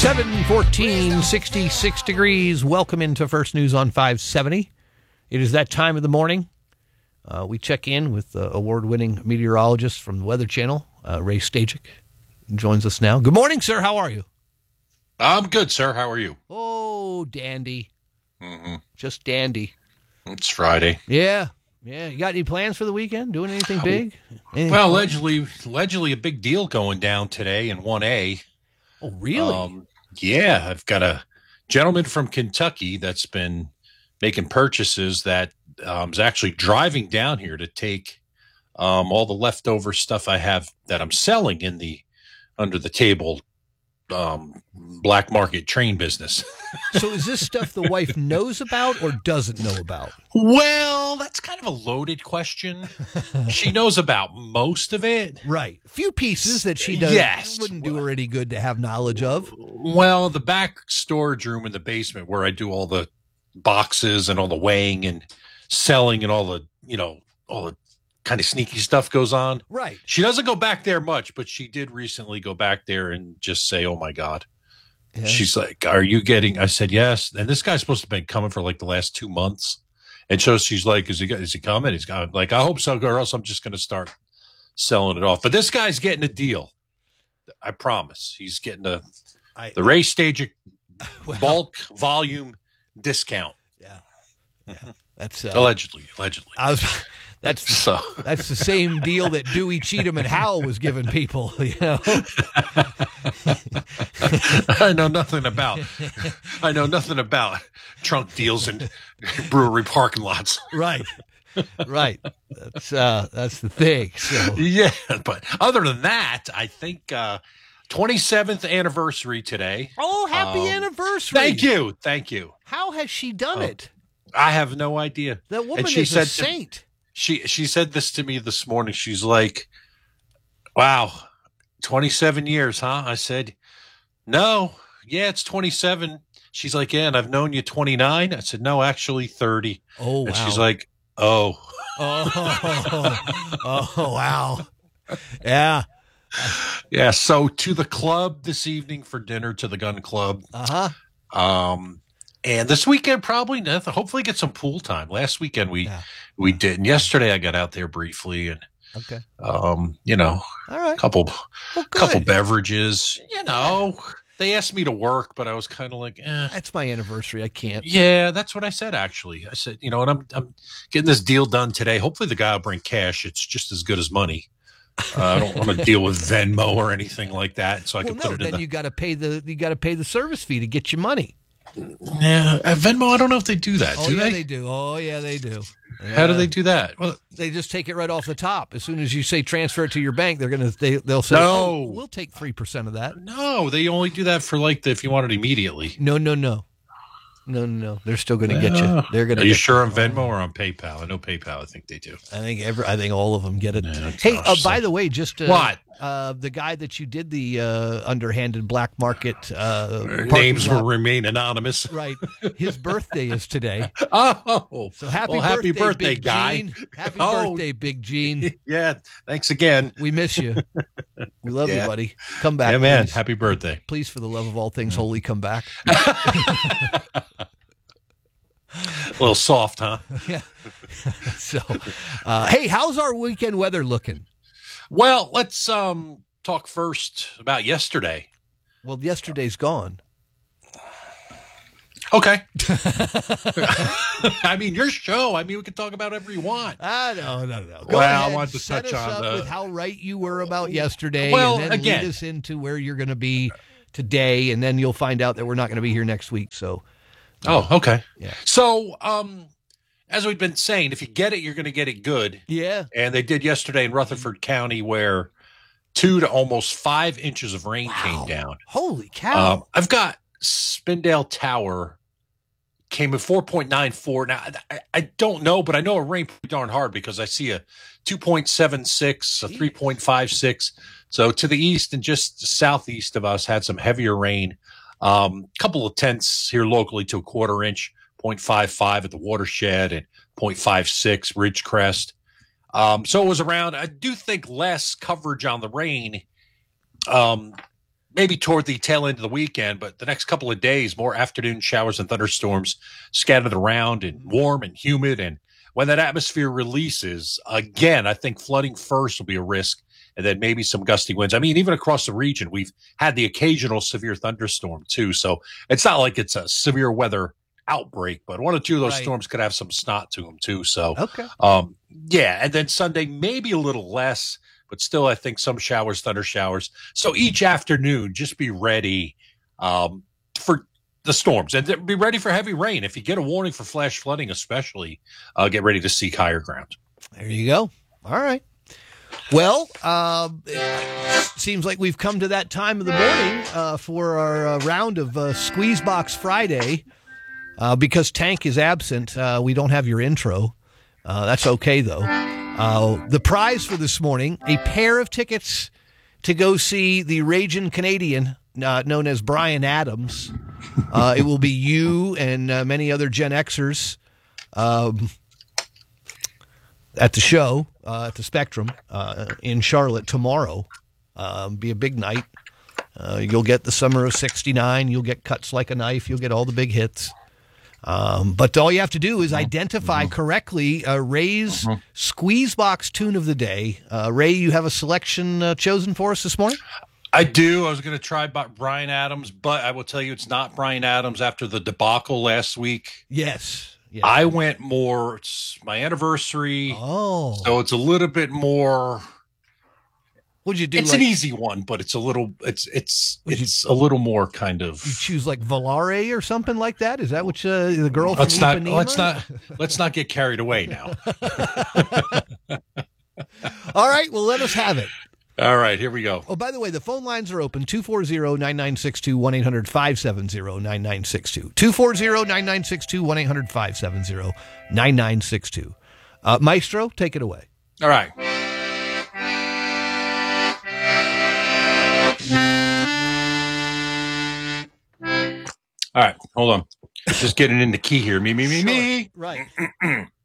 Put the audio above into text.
7:14, 66 degrees. Welcome into First News on 570. It is that time of the morning. We check in with award-winning meteorologist from the Weather Channel, Ray Stajic, joins us now. Good morning, sir. How are you? I'm good, sir. How are you? Oh, dandy. Mm-hmm. Just dandy. It's Friday. Yeah. You got any plans for the weekend? Doing anything big? Well, allegedly a big deal going down today in 1A. Oh, really? Yeah, I've got a gentleman from Kentucky that's been making purchases that is actually driving down here to take all the leftover stuff I have that I'm selling in the under the table black market train business. So is this stuff the wife knows about or doesn't know about? Well, that's kind of a loaded question. She knows about most of it. Right. A few pieces that she does wouldn't do her any good to have knowledge of. Well, the back storage room in the basement where I do all the boxes and all the weighing and selling and all the kind of sneaky stuff goes on. Right. She doesn't go back there much, but she did recently go back there and just say, "Oh my God." Yeah. She's like, "Are you getting?" I said, "Yes." And this guy's supposed to have been coming for like the last 2 months. And so she's like, is he coming? He's got like, I hope so, or else I'm just going to start selling it off. But this guy's getting a deal. I promise. He's getting the Ray Stajic bulk volume discount. Yeah. That's allegedly. That's the same deal that Dewey, Cheatham, and Howell was giving people, you know. I know nothing about trunk deals and brewery parking lots. Right. That's the thing. So. Yeah, but other than that, I think 27th anniversary today. Oh, happy anniversary! Thank you. How has she done it? I have no idea. That woman is a saint. She said this to me this morning. She's like, "Wow, 27 years, huh?" I said, "No, yeah, it's 27." She's like, "Yeah, and I've known you 29." I said, "No, actually 30." Oh, wow. And she's like, "Oh, wow, yeah." Yeah, so to the club this evening for dinner, to the gun club. And this weekend probably nothing. Hopefully get some pool time. Last weekend we did. And yesterday I got out there briefly and all right. couple beverages. They asked me to work, but I was kind of like, that's my anniversary. I can't. Yeah, that's what I said actually. I said, and I'm getting this deal done today. Hopefully the guy will bring cash. It's just as good as money. I don't want to deal with Venmo or anything like that. So I can put it in. Then you got to pay the service fee to get your money. Yeah, Venmo. I don't know if they do that. Oh, they do. Oh, yeah, they do. Yeah. How do they do that? Well, they just take it right off the top. As soon as you say transfer it to your bank, they'll say, "No, oh, we'll take 3% of that." No, they only do that for if you want it immediately. No. They're still going to get you. They're going to. Are you sure on Venmo or on PayPal? I know PayPal. I think they do. I think all of them get it. Yeah, hey, by the way, just what? The guy that you did the underhanded black market names will remain anonymous. Right. His birthday is today. Oh, so happy birthday, Big guy! Gene. Happy birthday, Big Gene. Yeah, thanks again. We miss you. We love you, buddy. Come back, yeah, man. Please. Happy birthday! Please, for the love of all things holy, come back. A little soft, huh? Yeah. So, hey, how's our weekend weather looking? Well, let's talk first about yesterday. Well, yesterday's gone. Okay. I mean, your show. I mean, we can talk about whatever you want. No. Go ahead. I wanted to set touch us on up with how right you were about yesterday. Well, and then lead us into where you're going to be today, and then you'll find out that we're not going to be here next week. So. Oh, okay. Yeah. So, as we've been saying, if you get it, you're going to get it good. Yeah. And they did yesterday in Rutherford County where 2 to almost 5 inches of rain came down. Holy cow. I've got Spindale Tower came at 4.94. Now, I don't know, but I know it rained pretty darn hard because I see a 2.76, a 3.56. So to the east and just southeast of us had some heavier rain. Couple of tenths here locally to a quarter inch, 0.55 at the watershed and 0.56 Ridgecrest. So it was around, I do think less coverage on the rain. maybe toward the tail end of the weekend, but the next couple of days, more afternoon showers and thunderstorms scattered around and warm and humid. And when that atmosphere releases, again, I think flooding first will be a risk, and then maybe some gusty winds. I mean, even across the region, we've had the occasional severe thunderstorm too. So it's not like it's a severe weather outbreak, but one or two of those storms could have some snot to them too. So, okay. Yeah. And then Sunday, maybe a little less, but still, I think some showers, thunder showers. So each afternoon, just be ready for the storms and be ready for heavy rain. If you get a warning for flash flooding, especially, get ready to seek higher ground. There you go. All right. Well, it seems like we've come to that time of the morning for our round of Squeeze Box Friday. Because Tank is absent, we don't have your intro. That's okay, though. The prize for this morning, a pair of tickets to go see the Ragin' Canadian, known as Bryan Adams. It will be you and many other Gen Xers at the show, at the Spectrum in Charlotte tomorrow. Be a big night. You'll get the Summer of '69. You'll get Cuts Like a Knife. You'll get all the big hits. But all you have to do is identify correctly Ray's Squeeze Box tune of the day. Ray, you have a selection chosen for us this morning? I do. I was going to try Bryan Adams, but I will tell you it's not Bryan Adams after the debacle last week. Yes. I went more, it's my anniversary. Oh. So it's a little bit more. What'd you do? It's an easy one, but it's a little. It's a little more kind of. You choose like Volare or something like that. Is that what the girl? Let's from not. Ipanema? Let's not get carried away now. All right. Well, let us have it. All right. Here we go. Oh, by the way, the phone lines are open. 240-9962 1-800-570-9962. 240-9962 1-800-570-9962. Maestro, take it away. All right. All right, hold on. Just getting in the key here. Me. Right.